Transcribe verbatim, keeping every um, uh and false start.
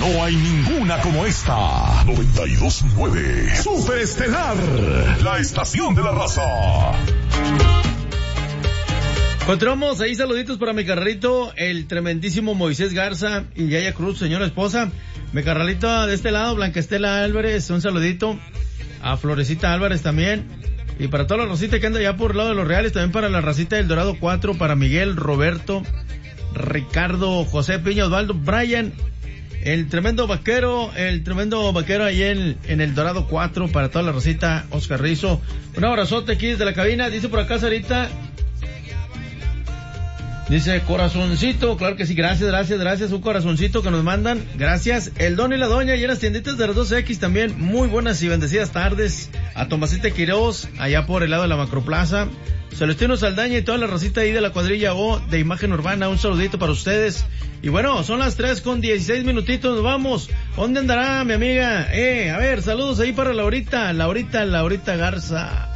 No hay ninguna como esta. noventa y dos punto nueve Super Estelar, la estación de la raza. Continuamos ahí, saluditos para mi carnalito, el tremendísimo Moisés Garza y Yaya Cruz, señora esposa. Mi carnalito de este lado, Blanca Estela Álvarez, un saludito. A Florecita Álvarez también. Y para toda la racita que anda ya por el lado de los Reales, también para la racita del Dorado cuatro, para Miguel, Roberto, Ricardo, José Piña, Osvaldo, Brian, el tremendo vaquero, el tremendo vaquero ahí en, en el Dorado cuatro, para toda la racita, Oscar Rizo. Un abrazote aquí desde la cabina, dice por acá Sarita. Dice corazoncito, claro que sí, gracias, gracias, gracias, un corazoncito que nos mandan, gracias. El don y la doña y en las tienditas de las dos equis también, muy buenas y bendecidas tardes. A Tomasita Quiroz, allá por el lado de la Macroplaza. Celestino Saldaña y toda la racita ahí de la cuadrilla O de Imagen Urbana, un saludito para ustedes. Y bueno, son las tres con dieciséis minutitos, nos vamos. ¿Dónde andará mi amiga? Eh, a ver, saludos ahí para Laurita, Laurita, Laurita Garza.